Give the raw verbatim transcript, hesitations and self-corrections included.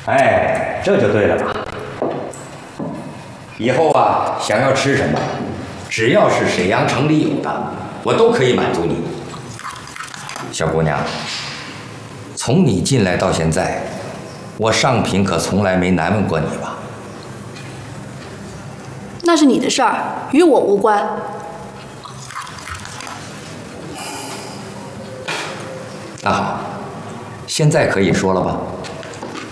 哎，这就对了吧？以后啊，想要吃什么，只要是沈阳城里有的，我都可以满足你。小姑娘，从你进来到现在，我上品可从来没难为过你吧？ 那是你的事儿，与我无关。 那好，现在可以说了吧？